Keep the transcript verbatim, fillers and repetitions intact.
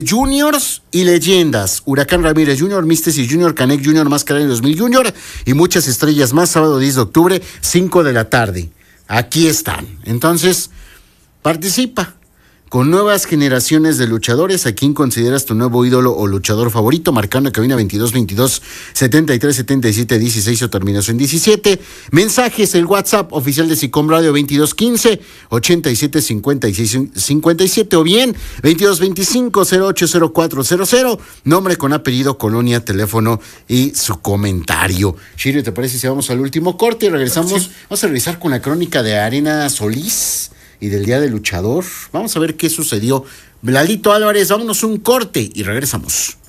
Juniors y leyendas, Huracán Ramírez Junior, Místesis Junior, Canek Junior, Mascarene dos mil Junior y muchas estrellas más, sábado diez de octubre, cinco de la tarde. Aquí están. Entonces, participa con nuevas generaciones de luchadores. ¿A quién consideras tu nuevo ídolo o luchador favorito? Marcando en cabina veintidós veintidós setenta y tres setenta y siete dieciséis o terminación diecisiete. Mensajes, el WhatsApp oficial de Sicom Radio veintidós quince ochenta y siete cincuenta y seis cincuenta y siete o bien veintidós veinticinco cero ocho cero cuatro cero cero. Nombre con apellido, colonia, teléfono y su comentario. Shirio, ¿te parece si vamos al último corte y regresamos? Sí. Vamos a revisar con la crónica de Arena Solís y del Día del Luchador. Vamos a ver qué sucedió. Lalito Álvarez, vámonos un corte y regresamos.